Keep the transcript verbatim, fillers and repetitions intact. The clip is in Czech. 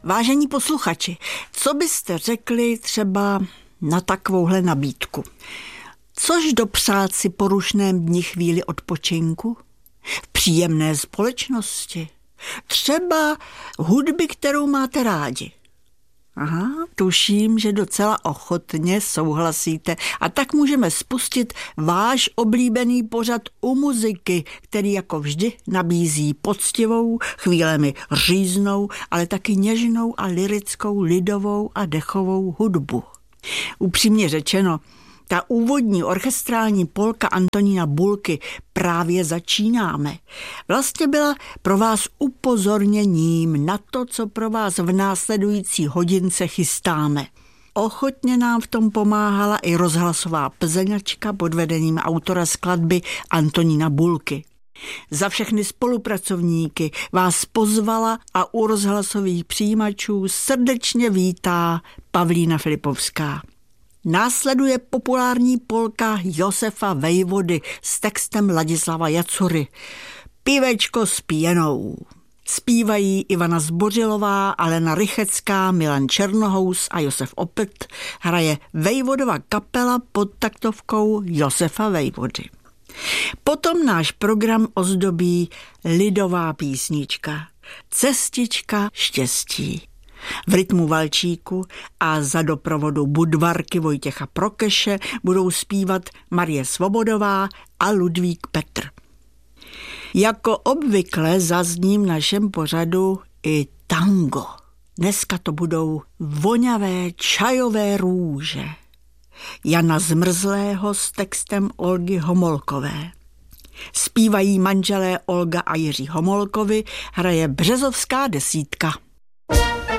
Vážení posluchači, co byste řekli třeba na takovouhle nabídku? Což dopřát si po rušném dni chvíli odpočinku? V příjemné společnosti? Třeba hudby, kterou máte rádi? Aha, tuším, že docela ochotně souhlasíte. A tak můžeme spustit váš oblíbený pořad U muziky, který jako vždy nabízí poctivou, chvílemi říznou, ale taky něžnou a lyrickou, lidovou a dechovou hudbu. Upřímně řečeno, ta úvodní orchestrální polka Antonína Bulky právě začínáme. Vlastně byla pro vás upozorněním na to, co pro vás v následující hodince chystáme. Ochotně nám v tom pomáhala i rozhlasová plzeňačka pod vedením autora skladby Antonína Bulky. Za všechny spolupracovníky vás pozvala a u rozhlasových přijímačů srdečně vítá Pavlína Filipovská. Následuje populární polka Josefa Vejvody s textem Ladislava Jacury Pivečko s pěnou. Zpívají Ivana Zbořilová, Alena Rychecká, Milan Černohous a Josef Opet. Hraje Vejvodova kapela pod taktovkou Josefa Vejvody. Potom náš program ozdobí lidová písnička Cestička štěstí. V rytmu valčíku a za doprovodu Budvarky Vojtěcha Prokeše budou zpívat Marie Svobodová a Ludvík Petr. Jako obvykle zazní v našem pořadu i tango. Dneska to budou Voňavé čajové růže Jana Zmrzlého s textem Olgy Homolkové. Zpívají manželé Olga a Jiří Homolkovi, hraje Březovská desítka.